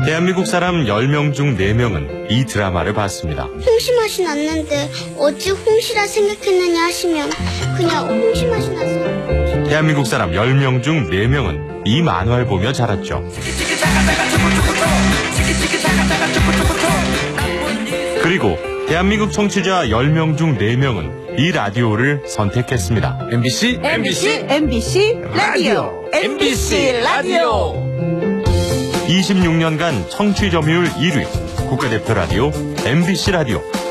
대한민국 사람 10명 중 4명은 이 드라마를 봤습니다. 홍시 맛이 났는데 어찌 홍시라 생각했느냐 하시면 그냥 홍시 맛이 나서. 대한민국 사람 10명 중 4명은 이 만화를 보며 자랐죠. 그리고 대한민국 청취자 10명 중 4명은 이 라디오를 선택했습니다. MBC 라디오. MBC 라디오. 26년간 청취 점유율 1위 국가대표 라디오 MBC 라디오.